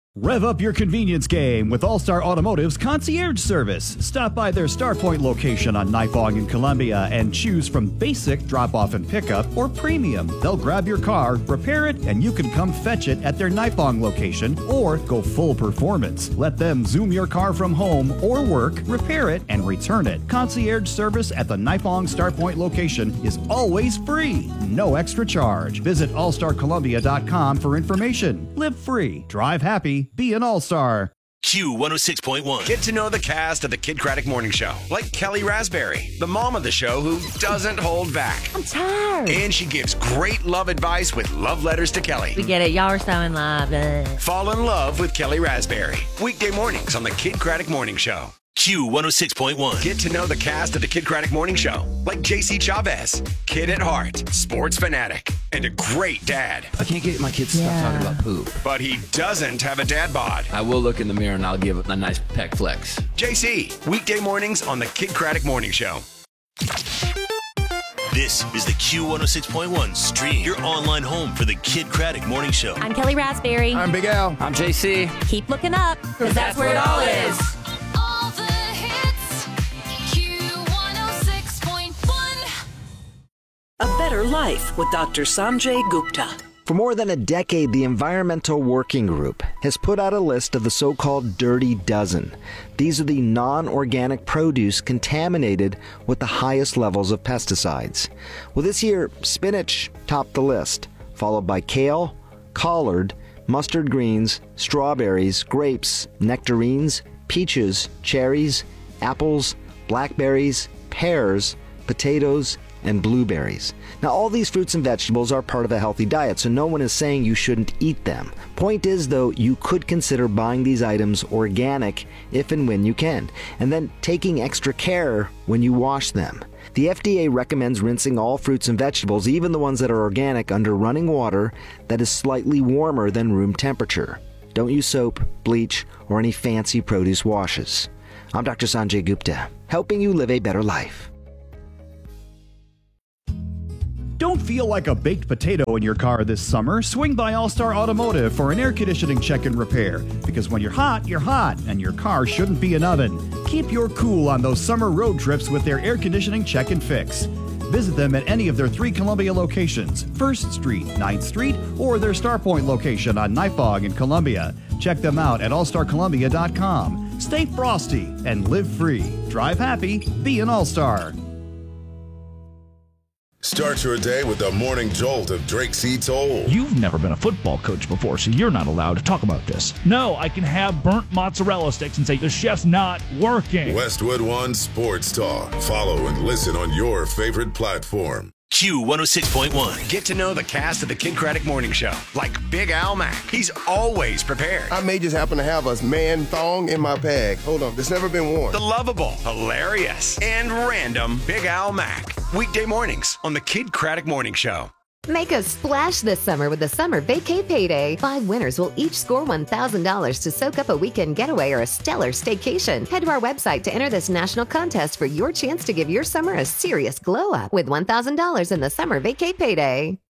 Rev up your convenience game with All-Star Automotive's concierge service. Stop by their StarPoint location on Nipong in Columbia and choose from basic drop-off and pickup or premium. They'll grab your car, repair it, and you can come fetch it at their Nipong location or go full performance. Let them zoom your car from home or work, repair it, and return it. Concierge service at the Nipong StarPoint location is always free. No extra charge. Visit allstarcolumbia.com for information. Live free. Drive happy. Be an all-star. Q106.1. Get to know the cast of the Kid Craddock Morning Show, like Kelly Raspberry, the mom of the show who doesn't hold back. I'm tired. And she gives great love advice with love letters to Kelly. We get it. Y'all are so in love. Fall in love with Kelly Raspberry. Weekday mornings on the Kid Craddock Morning Show. Q106.1. Get to know the cast of the Kid Craddock Morning Show, like JC Chavez, kid at heart, sports fanatic, and a great dad. I can't get my kids to stop talking about poop. But he doesn't have a dad bod. I will look in the mirror and I'll give a nice peck flex. JC, weekday mornings on the Kid Craddock Morning Show. This is the Q106.1 stream, your online home for the Kid Craddock Morning Show. I'm Kelly Raspberry. I'm Big Al. I'm JC. Keep looking up, because that's where it all is. All the hits, Q106.1. A Better Life with Dr. Sanjay Gupta. For more than a decade, the Environmental Working Group has put out a list of the so-called Dirty Dozen. These are the non-organic produce contaminated with the highest levels of pesticides. Well, this year, spinach topped the list, followed by kale, collard, mustard greens, strawberries, grapes, nectarines, peaches, cherries, apples, blackberries, pears, potatoes, and blueberries. Now, all these fruits and vegetables are part of a healthy diet, so no one is saying you shouldn't eat them. Point is, though, you could consider buying these items organic if and when you can, and then taking extra care when you wash them. The FDA recommends rinsing all fruits and vegetables, even the ones that are organic, under running water that is slightly warmer than room temperature. Don't use soap, bleach, or any fancy produce washes. I'm Dr. Sanjay Gupta, helping you live a better life. Don't feel like a baked potato in your car this summer. Swing by All-Star Automotive for an air conditioning check and repair. Because when you're hot, and your car shouldn't be an oven. Keep your cool on those summer road trips with their air conditioning check and fix. Visit them at any of their 3 Columbia locations, 1st Street, 9th Street, or their StarPoint location on Nipong in Columbia. Check them out at allstarcolumbia.com. Stay frosty and live free. Drive happy, be an all-star. Start your day with the morning jolt of Drake C. Toll. You've never been a football coach before, so you're not allowed to talk about this. No, I can have burnt mozzarella sticks and say the chef's not working. Westwood One Sports Talk. Follow and listen on your favorite platform. Q106.1. Get to know the cast of the Kid Craddock Morning Show, like Big Al Mack. He's always prepared. I may just happen to have a man thong in my bag. Hold on, it's never been worn. The lovable, hilarious, and random Big Al Mack. Weekday mornings on the Kid Craddock Morning Show. Make a splash this summer with the Summer Vacay Payday. 5 winners will each score $1,000 to soak up a weekend getaway or a stellar staycation. Head to our website to enter this national contest for your chance to give your summer a serious glow up with $1,000 in the Summer Vacay Payday.